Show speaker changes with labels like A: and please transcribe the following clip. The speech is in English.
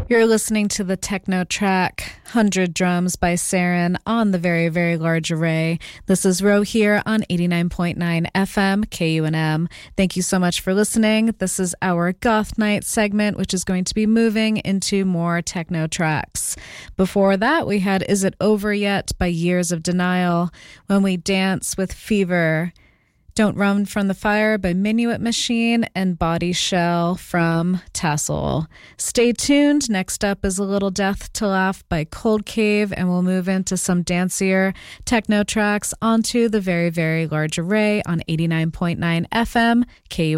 A: You're listening to the techno track 100 Drums by Saren on the Very, Very Large Array. This is Ro here on 89.9 FM KUNM. Thank you so much for listening. This is our Goth Night segment, which is going to be moving into more techno tracks. Before that, we had Is It Over Yet by Years of Denial, When We Dance with Fever, Don't Run from the Fire by Minuet Machine, and Body Shell from Tassel. Stay tuned. Next up is A Little Death to Laugh by Cold Cave, and we'll move into some dancier techno tracks onto the Very, Very Large Array on 89.9 FM KUNM.